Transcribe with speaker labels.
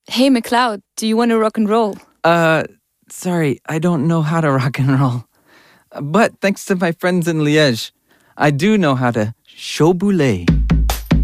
Speaker 1: Hey, McLeod, do you want to rock and roll?
Speaker 2: Sorry, I don't know how to rock and roll. But thanks to my friends in Liège, I do know how to show boulé.